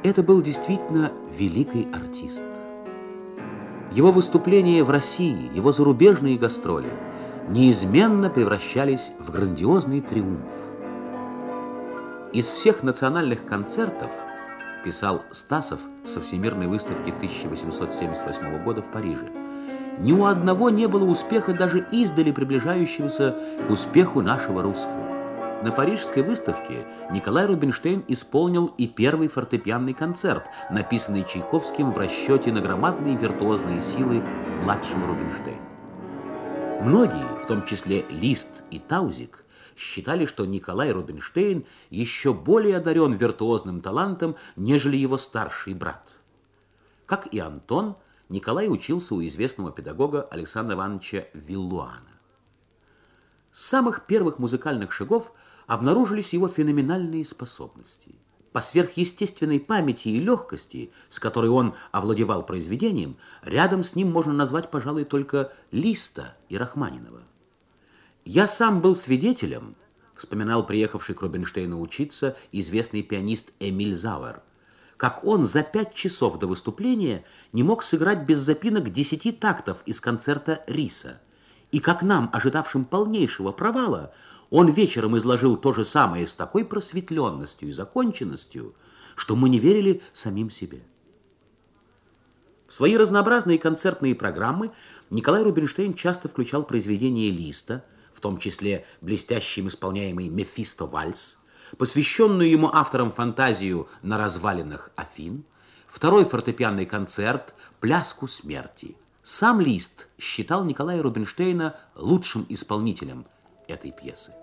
Это был действительно великий артист. Его выступления в России, его зарубежные гастроли неизменно превращались в грандиозный триумф. Из всех национальных концертов, писал Стасов со Всемирной выставки 1878 года в Париже, ни у одного не было успеха, даже издали приближающегося к успеху нашего русского. На Парижской выставке Николай Рубинштейн исполнил и первый фортепианный концерт, написанный Чайковским в расчете на громадные виртуозные силы младшего Рубинштейна. Многие, в том числе Лист и Таузик, считали, что Николай Рубинштейн еще более одарен виртуозным талантом, нежели его старший брат. Как и Антон, Николай учился у известного педагога Александра Ивановича Виллуана. С самых первых музыкальных шагов обнаружились его феноменальные способности. По сверхъестественной памяти и легкости, с которой он овладевал произведением, рядом с ним можно назвать, пожалуй, только Листа и Рахманинова. «Я сам был свидетелем», вспоминал приехавший к Рубинштейну учиться известный пианист Эмиль Зауэр, как он за 5 часов до выступления не мог сыграть без запинок 10 тактов из концерта Риса, и как нам, ожидавшим полнейшего провала, он вечером изложил то же самое с такой просветленностью и законченностью, что мы не верили самим себе. В свои разнообразные концертные программы Николай Рубинштейн часто включал произведения Листа, в том числе блестящим исполняемый «Мефисто-вальс», посвященную ему автором фантазию «На развалинах Афин», второй фортепианный концерт «Пляску смерти». Сам Лист считал Николая Рубинштейна лучшим исполнителем этой пьесы.